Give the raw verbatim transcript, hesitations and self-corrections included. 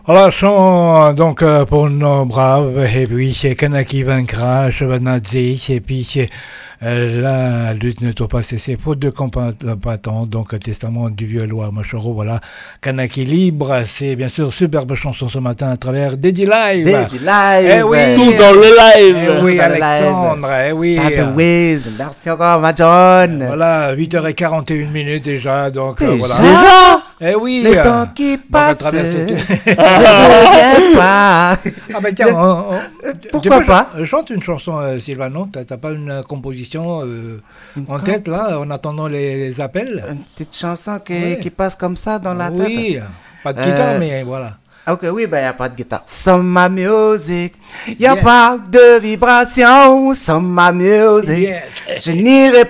Alors, chant donc euh, pour nos braves, et puis c'est Kanaki vaincra, Shevardnadze, et puis c'est euh, la lutte ne doit pas cesser, faute de combattants, donc testament du vieux loi Machoro, voilà, Kanaki libre, c'est bien sûr superbe chanson ce matin à travers Daddy Live. Daddy Live, eh oui, tout dans le live. Eh oui, Alexandre, eh oui. Sadeways, merci encore, ma John. Voilà, huit heures quarante et une minutes déjà, donc euh, voilà. Déjà Eh oui. Le temps qui passe ne revient pas. Ah ben tiens, on, on, pourquoi tu pas ch- chante une chanson, euh, Sylvano. T'as, t'as pas une composition euh, une en comp- tête là, en attendant les, les appels? Une petite chanson qui, ouais. qui passe comme ça dans la tête. Oui, pas de guitare, euh, mais voilà. Ok, oui, ben il n'y a pas de guitare. Some music, il n'y a Yes. pas de vibration. Some music, Yes. je n'irai